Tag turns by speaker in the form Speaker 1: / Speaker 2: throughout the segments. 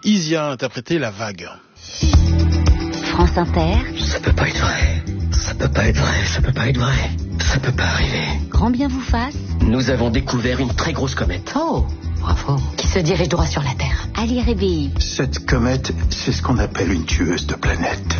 Speaker 1: Isia a interprété La Vague.
Speaker 2: France Inter.
Speaker 3: Ça peut pas être vrai. Ça peut pas être vrai. Ça peut pas être vrai. Ça peut pas arriver.
Speaker 2: Grand bien vous fasse.
Speaker 3: Nous avons découvert une très grosse comète.
Speaker 2: Oh, bravo.
Speaker 4: Qui se dirige droit sur la Terre.
Speaker 2: Ali Réveil.
Speaker 5: Cette comète, c'est ce qu'on appelle une tueuse de planètes.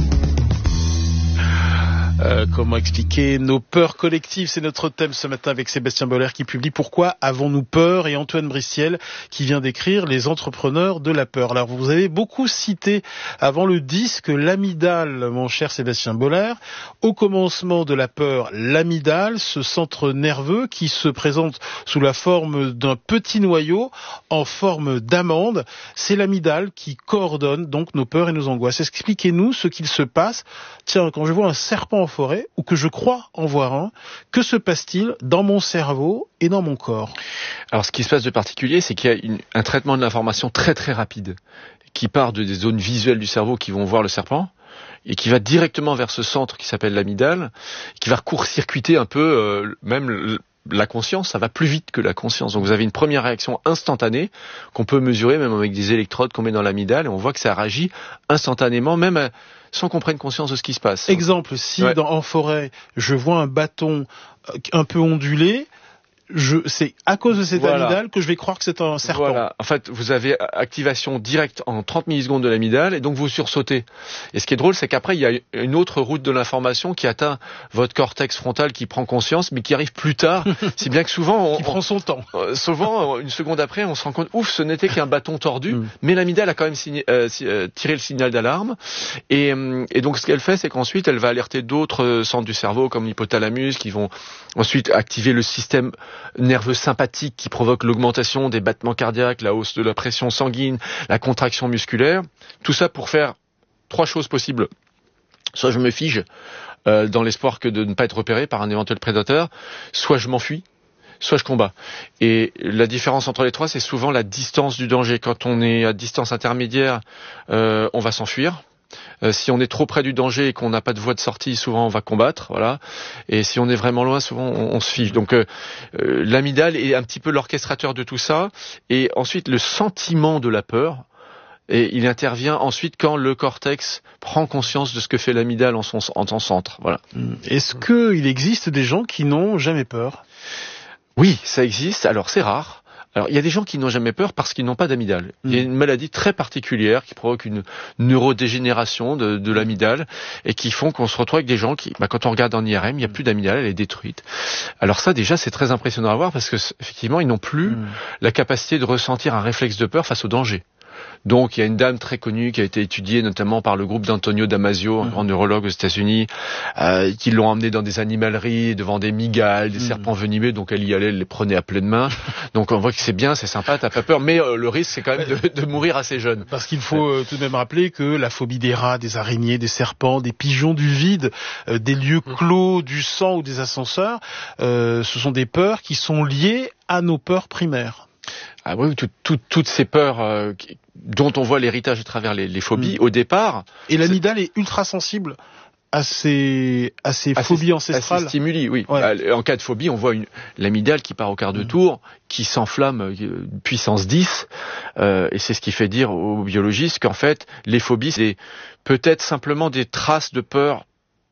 Speaker 1: Comment expliquer nos peurs collectives? C'est notre thème ce matin avec Sébastien Boller qui publie Pourquoi avons-nous peur, et Antoine Bristiel qui vient d'écrire Les entrepreneurs de la peur. Alors vous avez beaucoup cité avant le disque l'amygdale, mon cher Sébastien Boller. Au commencement de la peur, l'amygdale, ce centre nerveux qui se présente sous la forme d'un petit noyau en forme d'amande, c'est l'amygdale qui coordonne donc nos peurs et nos angoisses. Expliquez-nous ce qu'il se passe. Tiens, quand je vois un serpent en forêt, ou que je crois en voir un, que se passe-t-il dans mon cerveau et dans mon corps?
Speaker 6: Alors ce qui se passe de particulier, c'est qu'il y a un traitement de l'information très très rapide, qui part des zones visuelles du cerveau qui vont voir le serpent, et qui va directement vers ce centre qui s'appelle l'amygdale, qui va court-circuiter un peu même la conscience. Ça va plus vite que la conscience. Donc vous avez une première réaction instantanée qu'on peut mesurer même avec des électrodes qu'on met dans l'amygdale, et on voit que ça réagit instantanément, même sans qu'on prenne conscience de ce qui se passe.
Speaker 1: Exemple, si en forêt, je vois un bâton un peu ondulé, c'est à cause de cette amygdale que je vais croire que c'est un serpent.
Speaker 6: Voilà. En fait, vous avez activation directe en 30 millisecondes de l'amygdale, et donc vous sursautez. Et ce qui est drôle, c'est qu'après, il y a une autre route de l'information qui atteint votre cortex frontal, qui prend conscience, mais qui arrive plus tard. Si bien que souvent...
Speaker 1: qui prend son temps.
Speaker 6: Souvent, une seconde après, on se rend compte, ouf, ce n'était qu'un bâton tordu, mais l'amygdale a quand même tiré le signal d'alarme. Et donc, ce qu'elle fait, c'est qu'ensuite, elle va alerter d'autres centres du cerveau, comme l'hypothalamus, qui vont ensuite activer le système nerveux sympathique qui provoque l'augmentation des battements cardiaques, la hausse de la pression sanguine, la contraction musculaire. Tout ça pour faire 3 choses possibles. Soit je me fige dans l'espoir que de ne pas être repéré par un éventuel prédateur, soit je m'enfuis, soit je combats. Et la différence entre les 3, c'est souvent la distance du danger. Quand on est à distance intermédiaire, on va s'enfuir. Si on est trop près du danger et qu'on n'a pas de voie de sortie, souvent on va combattre, voilà. Et si on est vraiment loin, souvent on se fige. Donc l'amygdale est un petit peu l'orchestrateur de tout ça. Et ensuite le sentiment de la peur, et il intervient ensuite quand le cortex prend conscience de ce que fait l'amygdale en son centre. Voilà.
Speaker 1: Est-ce qu'il existe des gens qui n'ont jamais peur?
Speaker 6: Oui, ça existe. Alors c'est rare. Alors, il y a des gens qui n'ont jamais peur parce qu'ils n'ont pas d'amygdale. Il y a une maladie très particulière qui provoque une neurodégénération de l'amygdale et qui font qu'on se retrouve avec des gens qui, quand on regarde en IRM, il n'y a plus d'amygdale, elle est détruite. Alors ça, déjà, c'est très impressionnant à voir parce que, effectivement, ils n'ont plus la capacité de ressentir un réflexe de peur face au danger. Donc il y a une dame très connue qui a été étudiée notamment par le groupe d'Antonio Damasio, un grand neurologue aux États-Unis, qui l'ont emmenée dans des animaleries, devant des mygales, des serpents venimeux, donc elle y allait, elle les prenait à pleine main. Donc on voit que c'est bien, c'est sympa, t'as pas peur, mais le risque c'est quand même de mourir assez jeune.
Speaker 1: Parce qu'il faut tout de même rappeler que la phobie des rats, des araignées, des serpents, des pigeons du vide, des lieux clos, du sang ou des ascenseurs, ce sont des peurs qui sont liées à nos peurs primaires.
Speaker 6: Ah oui, toutes ces peurs dont on voit l'héritage à travers les phobies au départ.
Speaker 1: Et l'amygdale est ultra sensible à ces phobies ancestrales.
Speaker 6: À ces stimuli, oui.
Speaker 1: Ouais.
Speaker 6: En cas de phobie, on voit l'amygdale qui part au quart de tour, qui s'enflamme puissance 10, et c'est ce qui fait dire aux biologistes qu'en fait, les phobies, c'est peut-être simplement des traces de peur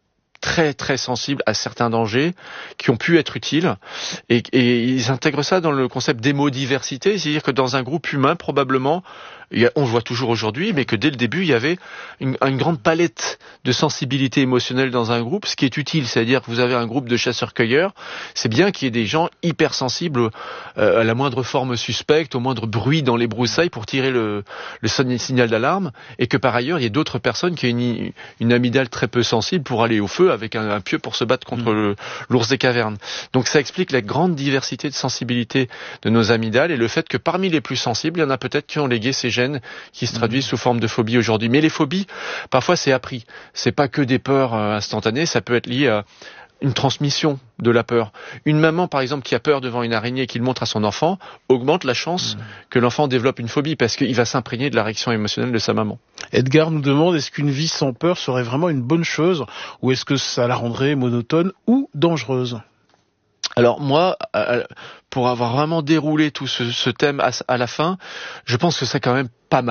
Speaker 6: très très sensibles à certains dangers qui ont pu être utiles, et ils intègrent ça dans le concept d'émodiversité, c'est-à-dire que dans un groupe humain probablement, on le voit toujours aujourd'hui, mais que dès le début il y avait une grande palette de sensibilité émotionnelle dans un groupe, ce qui est utile, c'est-à-dire que vous avez un groupe de chasseurs-cueilleurs, c'est bien qu'il y ait des gens hypersensibles à la moindre forme suspecte, au moindre bruit dans les broussailles pour tirer le signal d'alarme, et que par ailleurs il y ait d'autres personnes qui aient une amygdale très peu sensible pour aller au feu avec un pieu pour se battre contre l'ours des cavernes. Donc ça explique la grande diversité de sensibilité de nos amygdales et le fait que parmi les plus sensibles, il y en a peut-être qui ont légué ces gènes qui se traduisent sous forme de phobie aujourd'hui. Mais les phobies, parfois c'est appris. C'est pas que des peurs instantanées, ça peut être lié à une transmission de la peur. Une maman, par exemple, qui a peur devant une araignée et qui le montre à son enfant, augmente la chance que l'enfant développe une phobie parce qu'il va s'imprégner de la réaction émotionnelle de sa maman.
Speaker 1: Edgar nous demande, est-ce qu'une vie sans peur serait vraiment une bonne chose ou est-ce que ça la rendrait monotone ou dangereuse ?
Speaker 6: Alors moi, pour avoir vraiment déroulé tout ce thème à la fin, je pense que c'est quand même pas mal.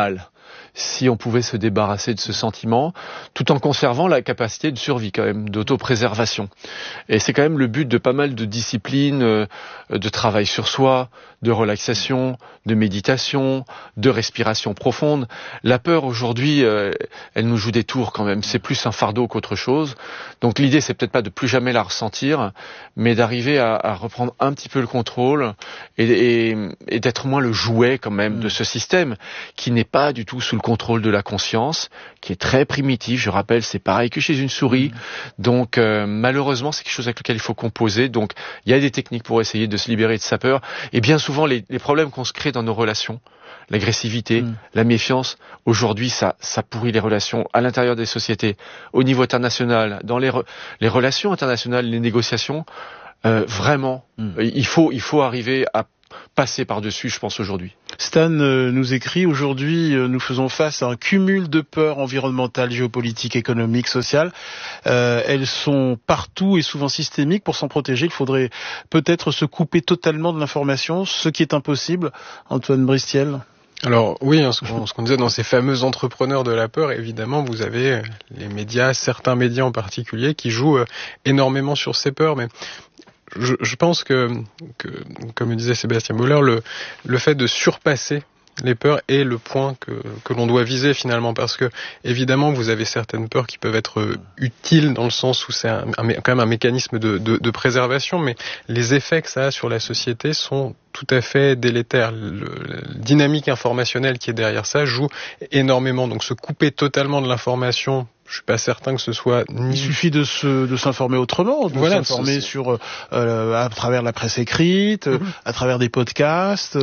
Speaker 6: si on pouvait se débarrasser de ce sentiment, tout en conservant la capacité de survie quand même, d'autopréservation. Et c'est quand même le but de pas mal de disciplines, de travail sur soi, de relaxation, de méditation, de respiration profonde. La peur aujourd'hui, elle nous joue des tours quand même. C'est plus un fardeau qu'autre chose. Donc l'idée, c'est peut-être pas de plus jamais la ressentir, mais d'arriver à reprendre un petit peu le contrôle et d'être moins le jouet quand même de ce système qui n'est pas du tout sous le contrôle de la conscience, qui est très primitif. Je rappelle, c'est pareil que chez une souris. Donc malheureusement, c'est quelque chose avec lequel il faut composer. Donc il y a des techniques pour essayer de se libérer de sa peur. Et bien souvent, les problèmes qu'on se crée dans nos relations, l'agressivité, la méfiance, aujourd'hui, ça pourrit les relations à l'intérieur des sociétés, au niveau international, dans les relations internationales, les négociations. Vraiment, il faut arriver à passer par-dessus, je pense, aujourd'hui.
Speaker 1: Stan nous écrit, aujourd'hui, nous faisons face à un cumul de peurs environnementales, géopolitiques, économiques, sociales. Elles sont partout et souvent systémiques. Pour s'en protéger, il faudrait peut-être se couper totalement de l'information, ce qui est impossible. Antoine Bristiel.
Speaker 7: Alors oui, ce qu'on disait dans ces fameux entrepreneurs de la peur, évidemment, vous avez les médias, certains médias en particulier, qui jouent énormément sur ces peurs, mais je pense que, comme le disait Sébastien Boller, le fait de surpasser les peurs est le point que l'on doit viser finalement, parce que évidemment vous avez certaines peurs qui peuvent être utiles dans le sens où c'est quand même un mécanisme de préservation, mais les effets que ça a sur la société sont tout à fait délétères. La dynamique informationnelle qui est derrière ça joue énormément, donc se couper totalement de l'information, je suis pas certain que ce soit
Speaker 1: Il suffit de s'informer autrement, s'informer sur à travers la presse écrite, à travers des podcasts.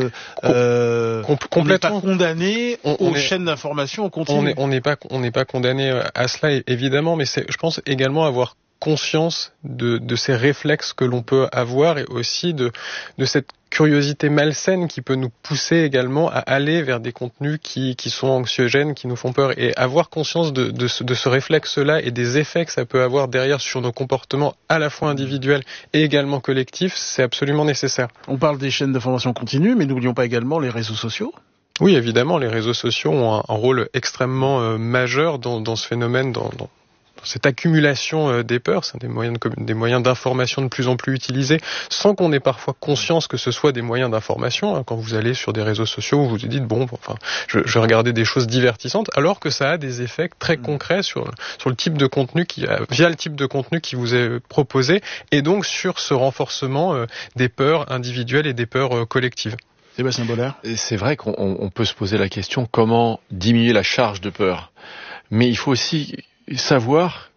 Speaker 1: On n'est pas condamné aux chaînes d'information en continu.
Speaker 7: On n'est pas condamné à cela évidemment, mais je pense également avoir conscience de ces réflexes que l'on peut avoir et aussi de cette curiosité malsaine qui peut nous pousser également à aller vers des contenus qui sont anxiogènes, qui nous font peur, et avoir conscience de ce réflexe-là et des effets que ça peut avoir derrière sur nos comportements à la fois individuels et également collectifs, c'est absolument nécessaire.
Speaker 1: On parle des chaînes d'information continue, mais n'oublions pas également les réseaux sociaux.
Speaker 7: Oui, évidemment, les réseaux sociaux ont un rôle extrêmement majeur dans ce phénomène, dans cette accumulation des peurs. C'est des moyens d'information de plus en plus utilisés, sans qu'on ait parfois conscience que ce soit des moyens d'information. Quand vous allez sur des réseaux sociaux, vous vous dites je vais regarder des choses divertissantes, alors que ça a des effets très concrets sur le type de contenu via le type de contenu qui vous est proposé, et donc sur ce renforcement des peurs individuelles et des peurs collectives.
Speaker 1: Sébastien Boller.
Speaker 6: C'est vrai qu'on peut se poser la question comment diminuer la charge de peur, mais il faut aussi savoir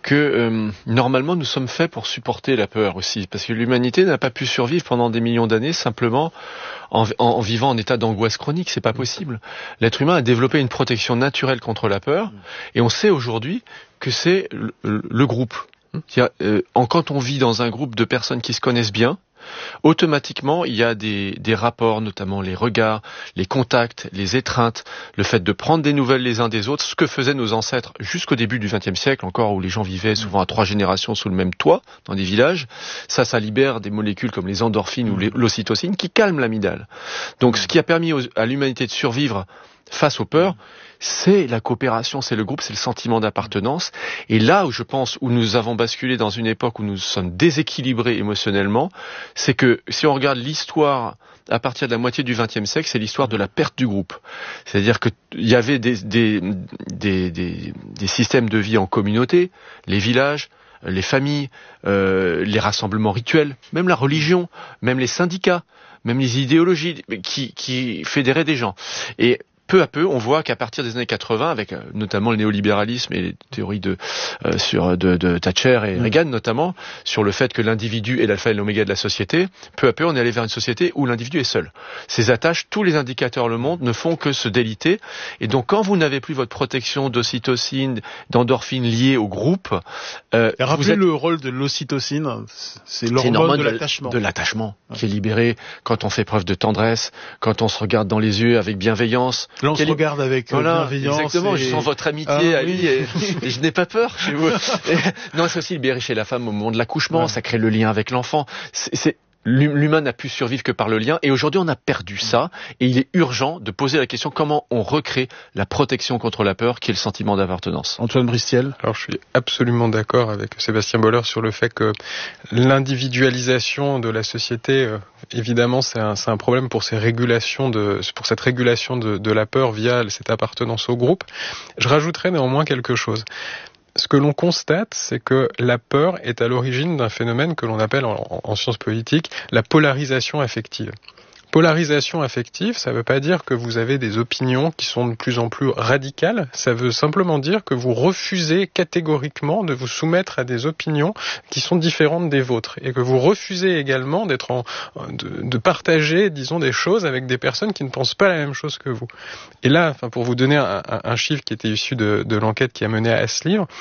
Speaker 6: que normalement nous sommes faits pour supporter la peur aussi, parce que l'humanité n'a pas pu survivre pendant des millions d'années simplement en vivant en état d'angoisse chronique. C'est pas possible. L'être humain a développé une protection naturelle contre la peur, et on sait aujourd'hui que c'est le groupe. Quand on vit dans un groupe de personnes qui se connaissent bien, automatiquement, il y a des rapports, notamment les regards, les contacts, les étreintes, le fait de prendre des nouvelles les uns des autres, ce que faisaient nos ancêtres jusqu'au début du XXe siècle, encore, où les gens vivaient souvent à 3 générations sous le même toit, dans des villages. Ça libère des molécules comme les endorphines ou l'ocytocine qui calment l'amygdale. Donc, ce qui a permis à l'humanité de survivre face aux peurs, c'est la coopération, c'est le groupe, c'est le sentiment d'appartenance. Et là où je pense, où nous avons basculé dans une époque où nous sommes déséquilibrés émotionnellement, c'est que si on regarde l'histoire à partir de la moitié du XXe siècle, c'est l'histoire de la perte du groupe. C'est-à-dire qu'il y avait des systèmes de vie en communauté, les villages, les familles, les rassemblements rituels, même la religion, même les syndicats, même les idéologies qui fédéraient des gens. Et peu à peu, on voit qu'à partir des années 80, avec notamment le néolibéralisme et les théories de Thatcher et Reagan notamment, sur le fait que l'individu est l'alpha et l'oméga de la société, peu à peu, on est allé vers une société où l'individu est seul. Ses attaches, tous les indicateurs le montrent, ne font que se déliter. Et donc, quand vous n'avez plus votre protection d'ocytocine, d'endorphine liée au groupe,
Speaker 1: rappelez le rôle de l'ocytocine, c'est l'hormone de l'attachement.
Speaker 6: De l'attachement, qui est libéré quand on fait preuve de tendresse, quand on se regarde dans les yeux avec bienveillance.
Speaker 1: Là, on se regarde avec bienveillance.
Speaker 6: Exactement, je sens votre amitié, Ali, et je n'ai pas peur chez vous. Non, c'est aussi libéré chez la femme au moment de l'accouchement, ça crée le lien avec l'enfant. l'humain n'a pu survivre que par le lien, et aujourd'hui on a perdu ça, et il est urgent de poser la question comment on recrée la protection contre la peur, qui est le sentiment d'appartenance.
Speaker 1: Antoine Bristiel.
Speaker 7: Alors je suis absolument d'accord avec Sébastien Boller sur le fait que l'individualisation de la société, évidemment, c'est un problème pour cette régulation de la peur via cette appartenance au groupe. Je rajouterais néanmoins quelque chose. Ce que l'on constate, c'est que la peur est à l'origine d'un phénomène que l'on appelle en sciences politiques la polarisation affective. Polarisation affective, ça ne veut pas dire que vous avez des opinions qui sont de plus en plus radicales, ça veut simplement dire que vous refusez catégoriquement de vous soumettre à des opinions qui sont différentes des vôtres, et que vous refusez également de partager, disons, des choses avec des personnes qui ne pensent pas la même chose que vous. Et là, pour vous donner un chiffre qui était issu de l'enquête qui a mené à ce livre,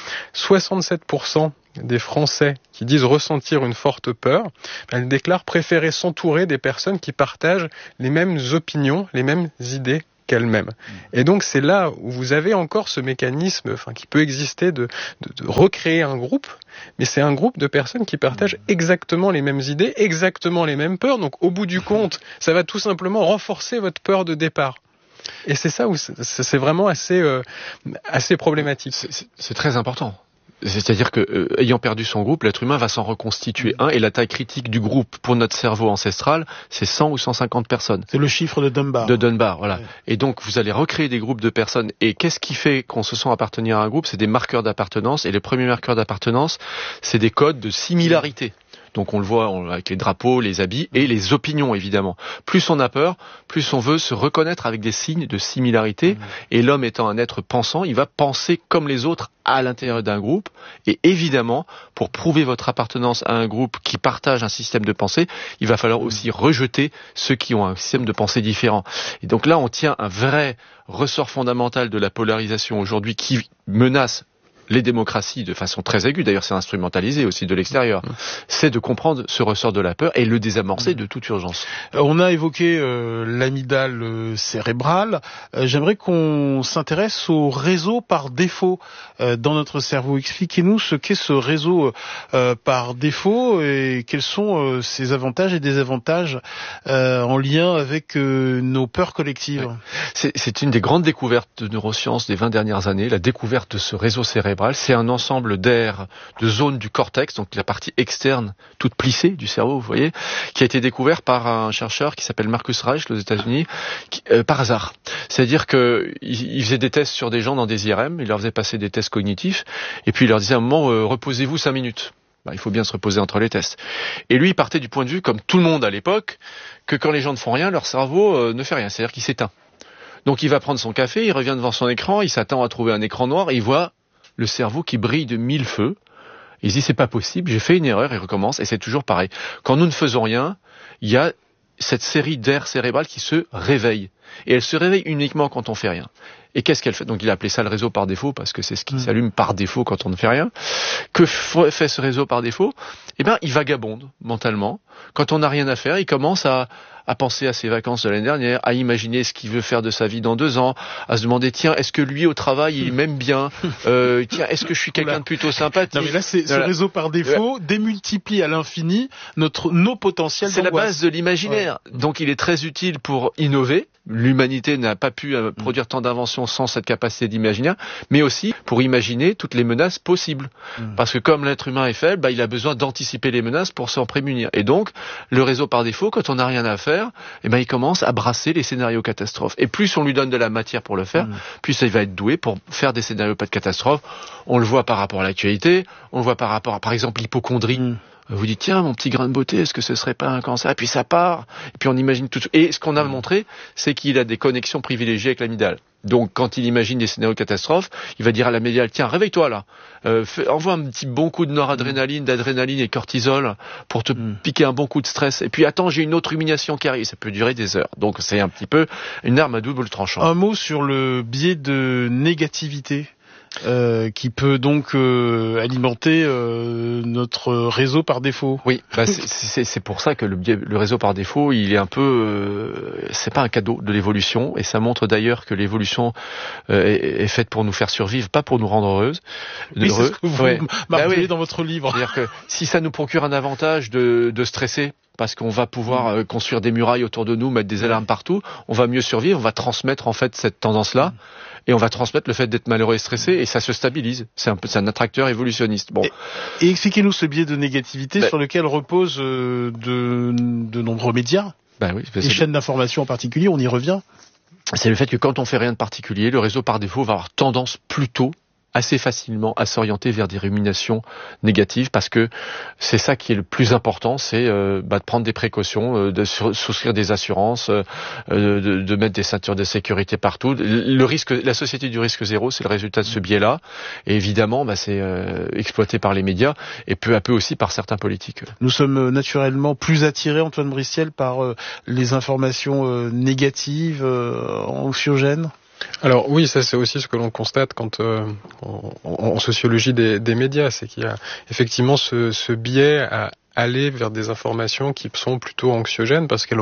Speaker 7: 67% des Français qui disent ressentir une forte peur, elles déclarent préférer s'entourer des personnes qui partagent les mêmes opinions, les mêmes idées qu'elles-mêmes. Et donc c'est là où vous avez encore ce mécanisme, qui peut exister de recréer un groupe, mais c'est un groupe de personnes qui partagent exactement les mêmes idées, exactement les mêmes peurs. Donc au bout du compte, ça va tout simplement renforcer votre peur de départ. Et c'est ça où c'est vraiment assez problématique.
Speaker 6: C'est très important. C'est-à-dire que, ayant perdu son groupe, l'être humain va s'en reconstituer un, et la taille critique du groupe pour notre cerveau ancestral, c'est 100 ou 150 personnes.
Speaker 1: C'est le chiffre de Dunbar.
Speaker 6: Voilà. Ouais. Et donc, vous allez recréer des groupes de personnes. Et qu'est-ce qui fait qu'on se sent appartenir à un groupe? C'est des marqueurs d'appartenance. Et les premiers marqueurs d'appartenance, c'est des codes de similarité. Donc on le voit avec les drapeaux, les habits et les opinions, évidemment. Plus on a peur, plus on veut se reconnaître avec des signes de similarité. Et l'homme étant un être pensant, il va penser comme les autres à l'intérieur d'un groupe. Et évidemment, pour prouver votre appartenance à un groupe qui partage un système de pensée, il va falloir aussi rejeter ceux qui ont un système de pensée différent. Et donc là, on tient un vrai ressort fondamental de la polarisation aujourd'hui qui menace les démocraties de façon très aiguë, d'ailleurs c'est instrumentalisé aussi de l'extérieur, c'est de comprendre ce ressort de la peur et le désamorcer de toute urgence.
Speaker 1: On a évoqué l'amygdale cérébrale. J'aimerais qu'on s'intéresse au réseau par défaut dans notre cerveau. Expliquez-nous ce qu'est ce réseau par défaut et quels sont ses avantages et désavantages en lien avec nos peurs collectives.
Speaker 6: C'est une des grandes découvertes de neurosciences des 20 dernières années, la découverte de ce réseau cérébral. C'est un ensemble d'aires, de zones du cortex, donc la partie externe, toute plissée du cerveau, vous voyez, qui a été découvert par un chercheur qui s'appelle Marcus Reich, aux États-Unis, par hasard. C'est-à-dire qu'il faisait des tests sur des gens dans des IRM, il leur faisait passer des tests cognitifs, et puis il leur disait à un moment, reposez-vous 5 minutes. Il faut bien se reposer entre les tests. Et lui, il partait du point de vue, comme tout le monde à l'époque, que quand les gens ne font rien, leur cerveau ne fait rien, c'est-à-dire qu'il s'éteint. Donc il va prendre son café, il revient devant son écran, il s'attend à trouver un écran noir, et il voit le cerveau qui brille de 1000 feux. Il se dit, c'est pas possible, j'ai fait une erreur, il recommence, et c'est toujours pareil. Quand nous ne faisons rien, il y a cette série d'aires cérébrales qui se réveillent. Et elle se réveille uniquement quand on fait rien. Et qu'est-ce qu'elle fait? Donc il a appelé ça le réseau par défaut, parce que c'est ce qui s'allume par défaut quand on ne fait rien. Que fait ce réseau par défaut? Il vagabonde mentalement. Quand on n'a rien à faire, il commence à penser à ses vacances de l'année dernière, à imaginer ce qu'il veut faire de sa vie dans 2 ans, à se demander, tiens, est-ce que lui au travail il m'aime bien, tiens, est-ce que je suis quelqu'un de plutôt sympathique?
Speaker 1: Non mais là, ce réseau par défaut démultiplie à l'infini nos potentiels d'angoisse.
Speaker 6: C'est la base de l'imaginaire. Ouais. Donc il est très utile pour innover. L'humanité n'a pas pu produire tant d'inventions sans cette capacité d'imaginaire, mais aussi pour imaginer toutes les menaces possibles. Parce que comme l'être humain est faible, il a besoin d'anticiper les menaces pour s'en prémunir. Et donc, le réseau par défaut, quand on n'a rien à faire, il commence à brasser les scénarios catastrophes. Et plus on lui donne de la matière pour le faire, plus il va être doué pour faire des scénarios pas de catastrophe. On le voit par rapport à l'actualité, on le voit par rapport à, par exemple, l'hypocondrie. Vous dites, tiens, mon petit grain de beauté, est-ce que ce serait pas un cancer? Et puis ça part, et puis on imagine tout. Et ce qu'on a montré, c'est qu'il a des connexions privilégiées avec l'amygdale. Donc, quand il imagine des scénarios catastrophes, il va dire à l'amygdale, tiens, réveille-toi là, envoie un petit bon coup de noradrénaline, d'adrénaline et cortisol pour te piquer un bon coup de stress. Et puis, attends, j'ai une autre rumination qui arrive. Ça peut durer des heures. Donc, c'est un petit peu une arme à double tranchant.
Speaker 1: Un mot sur le biais de négativité. Qui peut donc alimenter notre réseau par défaut.
Speaker 6: Oui, c'est pour ça que le réseau par défaut, il est un peu, c'est pas un cadeau de l'évolution, et ça montre d'ailleurs que l'évolution est faite pour nous faire survivre, pas pour nous rendre heureux.
Speaker 1: Oui, c'est ce que vous martelez dans votre livre.
Speaker 6: C'est-à-dire que si ça nous procure un avantage de stresser, parce qu'on va pouvoir construire des murailles autour de nous, mettre des alarmes partout, on va mieux survivre, on va transmettre en fait cette tendance-là, et on va transmettre le fait d'être malheureux et stressé, et ça se stabilise. C'est un attracteur évolutionniste. Bon.
Speaker 1: Et expliquez-nous ce biais de négativité sur lequel reposent de nombreux médias, les chaînes d'information en particulier, on y revient.
Speaker 6: C'est le fait que quand on fait rien de particulier, le réseau par défaut va avoir tendance plutôt assez facilement à s'orienter vers des ruminations négatives, parce que c'est ça qui est le plus important, c'est de prendre des précautions, de souscrire des assurances, de mettre des ceintures de sécurité partout. Le risque, la société du risque zéro, c'est le résultat de ce biais-là, et évidemment c'est exploité par les médias et peu à peu aussi par certains politiques.
Speaker 1: Nous sommes naturellement plus attirés, Antoine Bristiel, par les informations négatives, anxiogènes.
Speaker 7: Alors oui, ça c'est aussi ce que l'on constate quand en sociologie des médias, c'est qu'il y a effectivement ce biais à aller vers des informations qui sont plutôt anxiogènes parce qu'elles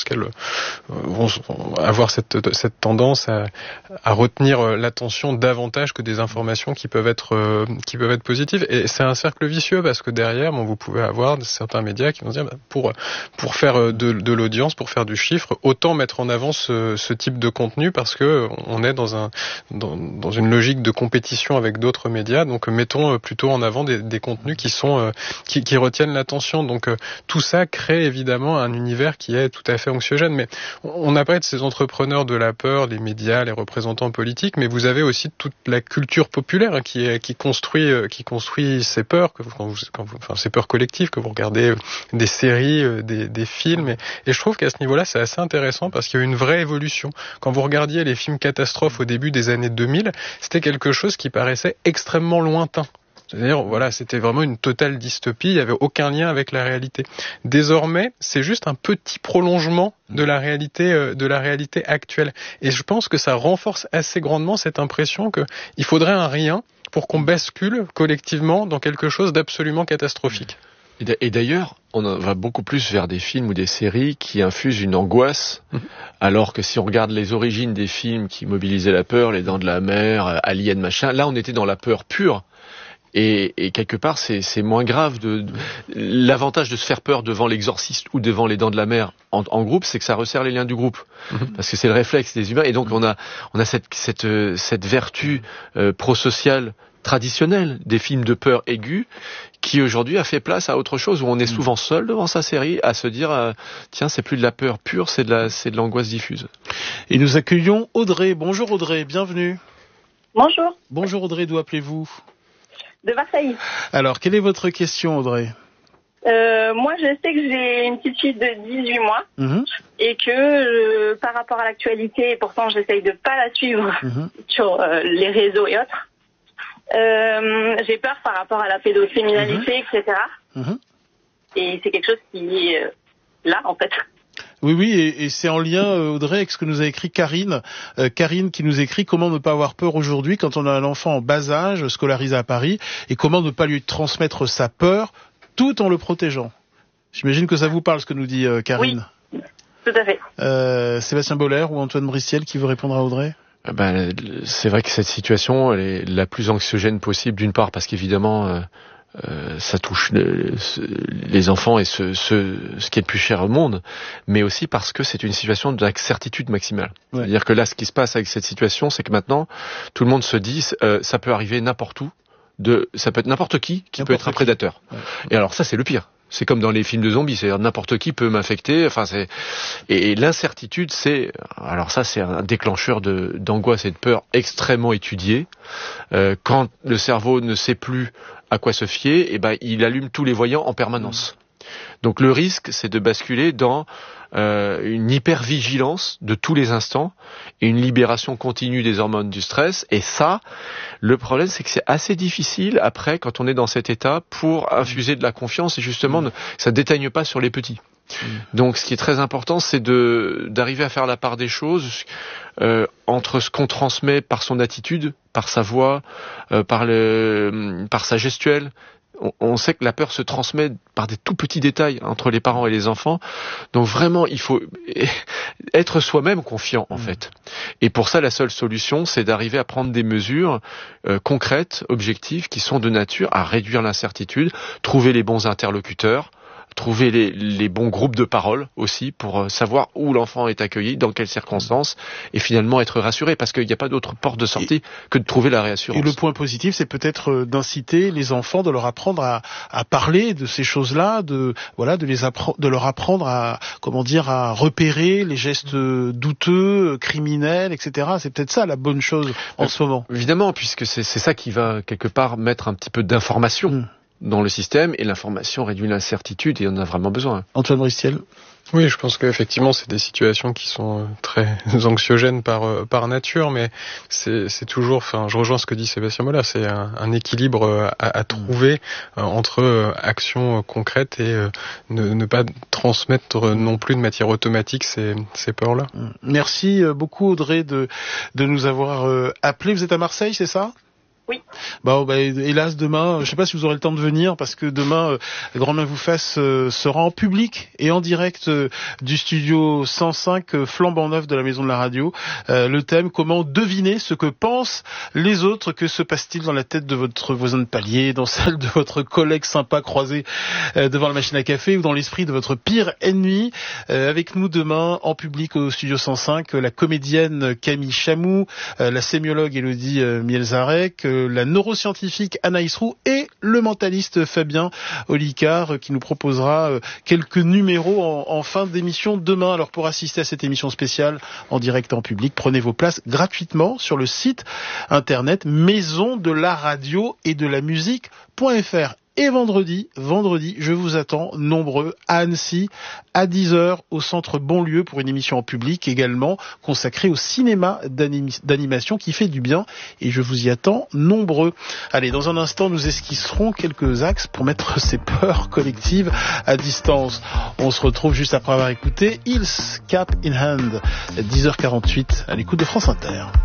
Speaker 7: vont avoir cette tendance à retenir l'attention davantage que des informations qui peuvent être positives. Et c'est un cercle vicieux parce que derrière, vous pouvez avoir certains médias qui vont dire pour faire de l'audience, pour faire du chiffre, autant mettre en avant ce type de contenu parce que on est dans une logique de compétition avec d'autres médias. Donc mettons plutôt en avant des contenus qui retiennent l'attention. Donc tout ça crée évidemment un univers qui est tout à fait anxiogène. Mais on a parlé de ces entrepreneurs de la peur, les médias, les représentants politiques, mais vous avez aussi toute la culture populaire qui construit ces peurs, ces peurs collectives, que vous regardez des séries, des films. Et je trouve qu'à ce niveau-là, c'est assez intéressant parce qu'il y a une vraie évolution. Quand vous regardiez les films catastrophes au début des années 2000, c'était quelque chose qui paraissait extrêmement lointain. C'est-à-dire, c'était vraiment une totale dystopie, il n'y avait aucun lien avec la réalité. Désormais, c'est juste un petit prolongement de la réalité actuelle. Et je pense que ça renforce assez grandement cette impression qu'il faudrait un rien pour qu'on bascule collectivement dans quelque chose d'absolument catastrophique.
Speaker 6: Et d'ailleurs, on va beaucoup plus vers des films ou des séries qui infusent une angoisse, alors que si on regarde les origines des films qui mobilisaient la peur, Les Dents de la Mer, Alien, machin, là on était dans la peur pure. Et quelque part, c'est moins grave. L'avantage de se faire peur devant l'Exorciste ou devant Les Dents de la Mer en groupe, c'est que ça resserre les liens du groupe, parce que c'est le réflexe des humains. Et donc on a cette vertu prosociale traditionnelle des films de peur aiguë qui aujourd'hui a fait place à autre chose où on est souvent seul devant sa série à se dire tiens, c'est plus de la peur pure, c'est de l'angoisse diffuse.
Speaker 1: Et nous accueillons Audrey. Bonjour Audrey, bienvenue.
Speaker 8: Bonjour.
Speaker 1: Bonjour Audrey, d'où appelez-vous ?
Speaker 8: De Marseille.
Speaker 1: Alors, quelle est votre question, Audrey ?
Speaker 8: Moi, je sais que j'ai une petite fille de 18 mois et que par rapport à l'actualité, et pourtant j'essaye de pas la suivre sur les réseaux et autres, j'ai peur par rapport à la pédocriminalité, etc. Et c'est quelque chose qui est là, en fait.
Speaker 1: Oui, et c'est en lien, Audrey, avec ce que nous a écrit Karine. Karine qui nous écrit comment ne pas avoir peur aujourd'hui quand on a un enfant en bas âge, scolarisé à Paris, et comment ne pas lui transmettre sa peur tout en le protégeant. J'imagine que ça vous parle, ce que nous dit Karine.
Speaker 8: Oui, tout à fait.
Speaker 1: Sébastien Boller ou Antoine Bristiel qui veut répondre à Audrey ?
Speaker 6: C'est vrai que cette situation, elle est la plus anxiogène possible, d'une part, parce qu'évidemment... ça touche les enfants et ce qui est le plus cher au monde, mais aussi parce que c'est une situation d'incertitude maximale. Ouais. C'est-à-dire que là, ce qui se passe avec cette situation, c'est que maintenant, tout le monde se dit, ça peut arriver n'importe où, ça peut être n'importe qui peut être un prédateur. Ouais. Et alors ça, c'est le pire. C'est comme dans les films de zombies, c'est-à-dire n'importe qui peut m'infecter. Et l'incertitude, c'est un déclencheur d'angoisse et de peur extrêmement étudié. Quand le cerveau ne sait plus à quoi se fier, il allume tous les voyants en permanence. Donc le risque, c'est de basculer dans une hypervigilance de tous les instants et une libération continue des hormones du stress. Et ça, le problème, c'est que c'est assez difficile après, quand on est dans cet état, pour infuser de la confiance et justement, ça ne déteigne pas sur les petits. Donc ce qui est très important, c'est d'arriver à faire la part des choses entre ce qu'on transmet par son attitude, par sa voix, par sa gestuelle. On sait que la peur se transmet par des tout petits détails entre les parents et les enfants. Donc vraiment, il faut être soi-même confiant, en fait. Et pour ça, la seule solution, c'est d'arriver à prendre des mesures concrètes, objectives, qui sont de nature à réduire l'incertitude, trouver les bons interlocuteurs, trouver les bons groupes de parole aussi pour savoir où l'enfant est accueilli, dans quelles circonstances, et finalement être rassuré, parce qu'il n'y a pas d'autre porte de sortie que de trouver la réassurance.
Speaker 1: Et le point positif, c'est peut-être d'inciter les enfants, de leur apprendre à parler de ces choses-là, de leur apprendre à repérer les gestes douteux, criminels, etc. C'est peut-être ça la bonne chose en ce moment.
Speaker 6: Évidemment, puisque c'est ça qui va quelque part mettre un petit peu d'information dans le système, et l'information réduit l'incertitude, et on en a vraiment besoin.
Speaker 1: Antoine Bristiel.
Speaker 7: Oui, je pense qu'effectivement, c'est des situations qui sont très anxiogènes par nature, mais c'est toujours, je rejoins ce que dit Sébastien Bollard, c'est un équilibre à trouver entre action concrète et ne pas transmettre non plus de matière automatique ces peurs-là.
Speaker 1: Merci beaucoup Audrey de nous avoir appelés. Vous êtes à Marseille, c'est ça ?
Speaker 8: Oui.
Speaker 1: Hélas, demain, je sais pas si vous aurez le temps de venir, parce que demain, Grand Bien vous fasse sera en public et en direct du studio 105 flambant neuf de la Maison de la Radio. Le thème: comment deviner ce que pensent les autres. Que se passe-t-il dans la tête de votre voisin de palier, dans celle de votre collègue sympa croisé devant la machine à café, ou dans l'esprit de votre pire ennemi. Avec nous demain en public au studio 105, la comédienne Camille Chamou, la sémiologue Élodie Mielzarek, la neuroscientifique Anaïs Roux et le mentaliste Fabien Olicard, qui nous proposera quelques numéros en fin d'émission demain. Alors pour assister à cette émission spéciale en direct en public, prenez vos places gratuitement sur le site internet maison de la radio et de la musique.fr. Et vendredi, je vous attends nombreux à Annecy, à 10h, au Centre Bonlieu, pour une émission en public également consacrée au cinéma d'animation qui fait du bien. Et je vous y attends nombreux. Allez, dans un instant, nous esquisserons quelques axes pour mettre ces peurs collectives à distance. On se retrouve juste après avoir écouté Hills Cap in Hand, 10h48, à l'écoute de France Inter.